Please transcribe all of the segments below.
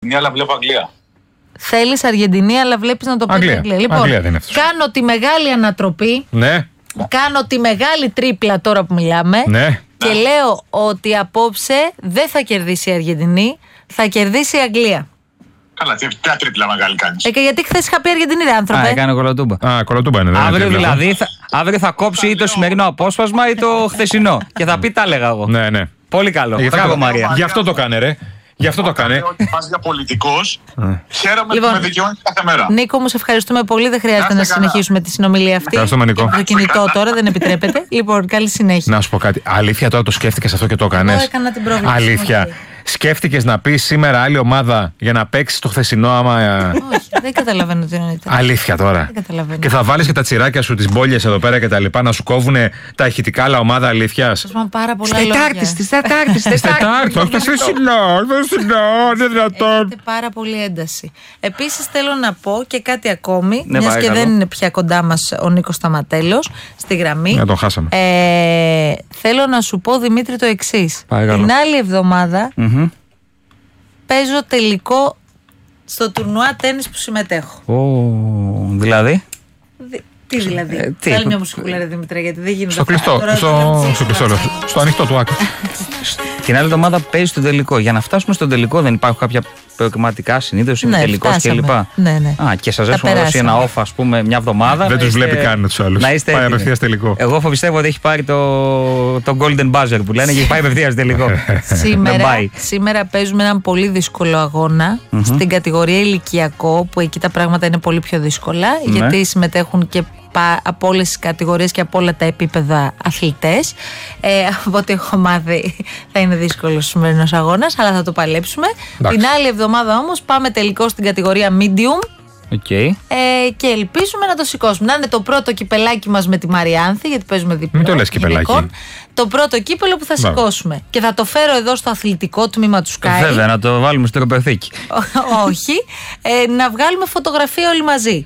αλλά βλέπω Αγγλία. Θέλεις Αργεντινή, αλλά βλέπεις να το πεις Αγγλία. Λοιπόν, κάνω τη μεγάλη ανατροπή. Ναι. Κάνω τη μεγάλη τρίπλα τώρα που μιλάμε. Ναι. Και λέω ότι απόψε δεν θα κερδίσει η Αργεντινή, θα κερδίσει η Αγγλία. Καλά, ποια τρίπλα μεγάλη κάνεις? Και γιατί χθες είχα πει Αργεντινή, ρε άνθρωπε. Έκανε κολοτούμπα. Κολοτούμπα είναι. Αύριο δηλαδή, αύριο θα κόψει ή το σημερινό απόσπασμα ή το χθεσινό. Και θα πει τα έλεγα εγώ. Ναι. Πολύ καλό. Μπράβο, Μαρία. Γι' αυτό το κάνε, ρε. Γι' αυτό το κάνε. Ότι πας για πολιτικός, χαίρομαι που με δικαιώνεις κάθε μέρα. Νίκο, μου σε ευχαριστούμε πολύ. Δεν χρειάζεται να συνεχίσουμε τη συνομιλία αυτή. Ευχαριστούμε, Νίκο. Το κινητό τώρα δεν επιτρέπεται. Λοιπόν, καλή συνέχεια. Να σου πω κάτι. Αλήθεια τώρα το σκέφτηκες αυτό και το έκανες? Εγώ έκανα την πρόβλεψη. Αλήθεια. Σκέφτηκες να πεις σήμερα άλλη ομάδα για να παίξεις το χθεσινό άμα. Όχι, δεν καταλαβαίνω τι εννοείται. Αλήθεια τώρα. Δεν καταλαβαίνω. Και θα βάλεις και τα τσιράκια σου, τις μπόλιες εδώ πέρα και τα λοιπά, να σου κόβουν τα ηχητικά, αλλά ομάδα αλήθειας. Πάρα πολλά λόγια. Στις Τετάρτης. Όχι το χθεσινό, δεν δυνατόν. Έχετε πάρα πολύ ένταση. Επίσης θέλω να πω και κάτι ακόμη, Ναι, μιας και παρακαλώ. δεν είναι πια κοντά μας ο Νίκος Σταματέλος στη γραμμή. Να τον χάσαμε. Θέλω να σου πω, Δημήτρη, το εξής. Παρακαλώ. Την άλλη εβδομάδα παίζω τελικό στο τουρνουά τένις που συμμετέχω. Δηλαδή. Τι δηλαδή? τι? Άλλη μια μουσικούλα, ρε Δημήτρη, γιατί δεν γίνεται. Στο κλειστό. Στο ανοιχτό του άκρη. Την άλλη εβδομάδα παίζει στο τελικό. Για να φτάσουμε στον τελικό, δεν υπάρχουν κάποια προκριματικά συνήθως, Ναι, τελικός κλπ. Ναι. Και σας έχουμε δώσει ένα off, ας πούμε, μια εβδομάδα. Δεν τους βλέπει καν τους άλλους. Να είστε πάει έτοιμοι. απευθείας τελικό. Εγώ πιστεύω ότι έχει πάρει το golden buzzer που λένε και έχει πάει απευθείας τελικό. Σήμερα παίζουμε έναν πολύ δύσκολο αγώνα στην κατηγορία ηλικιακό, που εκεί τα πράγματα είναι πολύ πιο δύσκολα, γιατί συμμετέχουν και από όλες τις κατηγορίες και από όλα τα επίπεδα αθλητές. Από ό,τι έχω μάθει θα είναι δύσκολος ο σημερινός αγώνας, αλλά θα το παλέψουμε. Την άλλη εβδομάδα όμως πάμε τελικό στην κατηγορία medium. Και ελπίζουμε να το σηκώσουμε. Να είναι το πρώτο κυπελάκι μας με τη Μαριάνθη, γιατί παίζουμε διπλό. Μην το λες κυπελάκι. Το πρώτο κύπελο που θα σηκώσουμε. Και θα το φέρω εδώ στο αθλητικό τμήμα του Sky. Βέβαια, να το βάλουμε στο τροπεθήκι. Όχι. Να βγάλουμε φωτογραφία όλοι μαζί.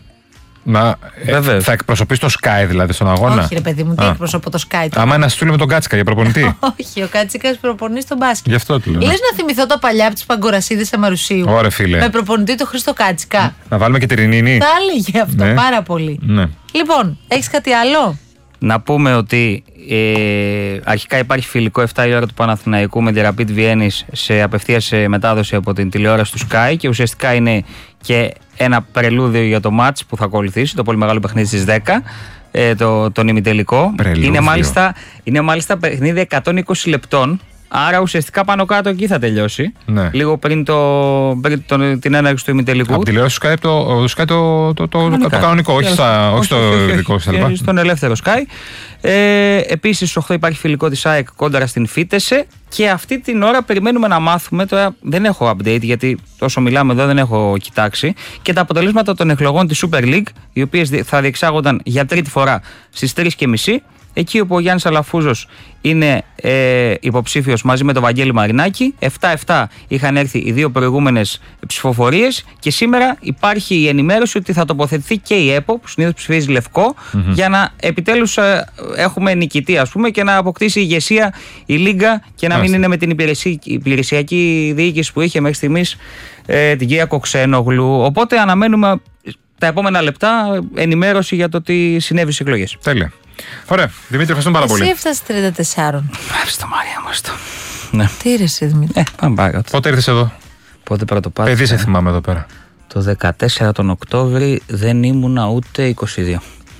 Θα εκπροσωπείς το Sky δηλαδή στον αγώνα? Όχι, ρε παιδί μου, τι εκπροσωπώ το Sky. Άμα ένα στούλι με τον Κάτσικα για προπονητή. Όχι, ο Κάτσικας προπονεί στον μπάσκετ. Γι' αυτό του λέω. Λες να θυμηθώ τα παλιά από τις Παγκορασίδες Αμαρουσίου? Ωραία, φίλε. Με προπονητή το Χρήστο Κάτσικα. Να βάλουμε και τη Ρινίνη. Θα έλεγε αυτό πάρα πολύ. Ναι. Λοιπόν, έχεις κάτι άλλο? Να πούμε ότι αρχικά υπάρχει φιλικό 7 η ώρα του Παναθηναϊκού με τη Rapid Βιέννης σε απευθείας μετάδοση από την τηλεόραση του Sky, και ουσιαστικά είναι και ένα πρελούδιο για το μάτς που θα ακολουθήσει, το πολύ μεγάλο παιχνίδι στις 10, τον ημιτελικό. Είναι μάλιστα παιχνίδι 120 λεπτών. Άρα ουσιαστικά πάνω κάτω εκεί θα τελειώσει. Ναι. Λίγο πριν την έναρξη του ημιτελικού. Από τη τηλεόραση του Sky το κανονικό, όχι στο δικό σας. Στον ελεύθερο Sky. Επίσης στις 8 υπάρχει φιλικό της ΑΕΚ κόντρα στην Φίτεσε. Και αυτή την ώρα περιμένουμε να μάθουμε. Τώρα δεν έχω update, γιατί όσο μιλάμε εδώ δεν έχω κοιτάξει. Και τα αποτελέσματα των εκλογών της Super League, οι οποίες θα διεξάγονταν για τρίτη φορά στις 3:30. Εκεί όπου ο Γιάννης Αλαφούζος είναι υποψήφιος μαζί με τον Βαγγέλη Μαρινάκη. 7-7 είχαν έρθει οι δύο προηγούμενες ψηφοφορίες, και σήμερα υπάρχει η ενημέρωση ότι θα τοποθετηθεί και η ΕΠΟ, που συνήθως ψηφίζει λευκό, για να επιτέλους έχουμε νικητή, ας πούμε, και να αποκτήσει ηγεσία η Λίγκα και να μην είναι με την υπηρεσιακή διοίκηση που είχε μέχρι στιγμής την κυρία Κοξένογλου. Οπότε αναμένουμε τα επόμενα λεπτά ενημέρωση για το τι συνέβη στις εκλογές. Τέλεια. Ωραία. Δημήτρη, ευχαριστούμε πάρα πολύ. Εσύ έφτασες 34. Ευχαριστώ, Μαρία μου. Ναι. Τι ρε εσύ, Δημήτρη? Πάμε παρακάτω. Πότε ήρθες εδώ? Πότε πρώτο πάτησα? Παιδί σε θυμάμαι εδώ πέρα. Το 14 τον Οκτώβρη δεν ήμουνα ούτε 22.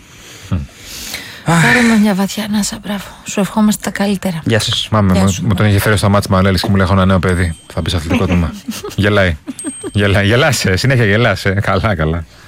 Πάρουμε μια βαθιά ανάσα, μπράβο. Σου ευχόμαστε τα καλύτερα. Γεια σας. Μου τον είχε φέρει στο μάτς Μανέλης και μου λέει: έχω ένα νέο παιδί. Θα μπει σε αθλητικό τμήμα. Γελάει. Γελάσαι, συνέχεια γελάσαι. Καλά.